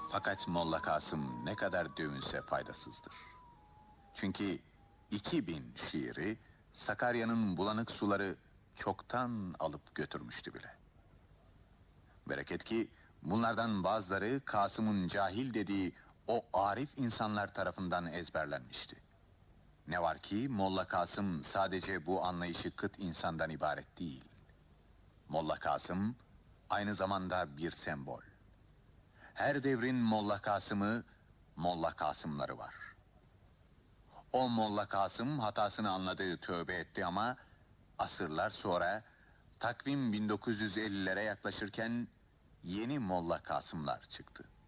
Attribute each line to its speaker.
Speaker 1: Fakat Molla Kasım ne kadar dövünse faydasızdır. Çünkü 2000 şiiri Sakarya'nın bulanık suları çoktan alıp götürmüştü bile. Bereket ki bunlardan bazıları Kasım'ın cahil dediği o arif insanlar tarafından ezberlenmişti. Ne var ki Molla Kasım sadece bu anlayışı kıt insandan ibaret değil. Molla Kasım aynı zamanda bir sembol. Her devrin Molla Kasım'ı, Molla Kasımları var. O Molla Kasım hatasını anladı, tövbe etti ama asırlar sonra takvim 1950'lere yaklaşırken yeni Molla Kasımlar çıktı.